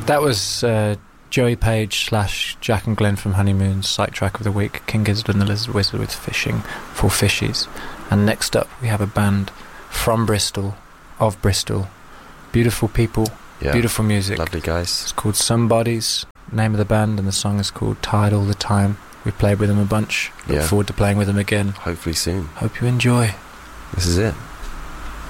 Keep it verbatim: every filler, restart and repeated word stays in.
That was uh, Joey Page slash Jack and Glenn from Honeymoon's Sight Track of the Week, King Gizzard and the Lizard Wizard with Fishing for Fishies. And next up we have a band from Bristol, of Bristol. Beautiful people, yeah. Beautiful music. Lovely guys. It's called Somebodies, name of the band, and the song is called Tired All the Time. We've played with them a bunch. Look yeah. forward to playing with them again. Hopefully soon. Hope you enjoy. This is it.